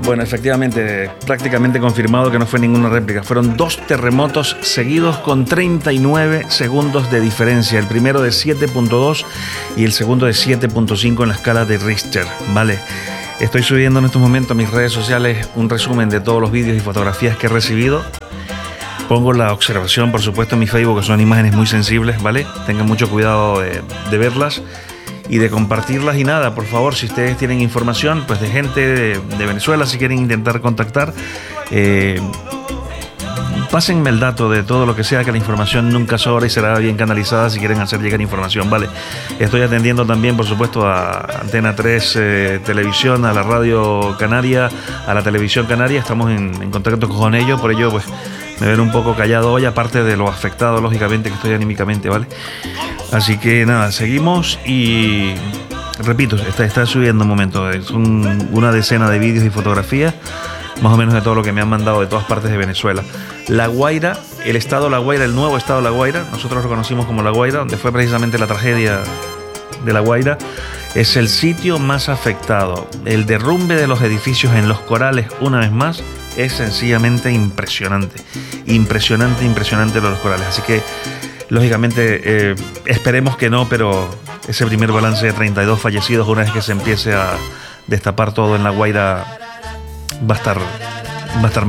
Bueno, efectivamente, prácticamente confirmado que no fue ninguna réplica. Fueron 2 terremotos seguidos con 39 segundos de diferencia. El primero de 7.2 y el segundo de 7.5 en la escala de Richter, ¿vale? Estoy subiendo en estos momentos a mis redes sociales un resumen de todos los vídeos y fotografías que he recibido. Pongo la observación, por supuesto, en mi Facebook, que son imágenes muy sensibles, ¿vale? Tengan mucho cuidado de verlas y de compartirlas. Y nada, por favor, si ustedes tienen información pues de gente de Venezuela, si quieren intentar contactar, pásenme el dato de todo lo que sea, que la información nunca sobra y será bien canalizada si quieren hacer llegar información, ¿vale? Estoy atendiendo también, por supuesto, a Antena 3 Televisión, a la Radio Canaria, a la Televisión Canaria. Estamos en contacto con ellos, por ello pues me ven un poco callado hoy, aparte de lo afectado, lógicamente, que estoy anímicamente, ¿vale? Así que nada, seguimos y repito, está subiendo un momento. Son una decena de vídeos y fotografías, más o menos de todo lo que me han mandado de todas partes de Venezuela. La Guaira, el estado La Guaira, el nuevo estado La Guaira, nosotros lo conocimos como La Guaira, donde fue precisamente la tragedia de La Guaira, es el sitio más afectado. El derrumbe de los edificios en Los Corales, una vez más, es sencillamente impresionante. Impresionante lo de Los Corales. Así que, lógicamente, esperemos que no, pero ese primer balance de 32 fallecidos, una vez que se empiece a destapar todo en La Guaira, va a estar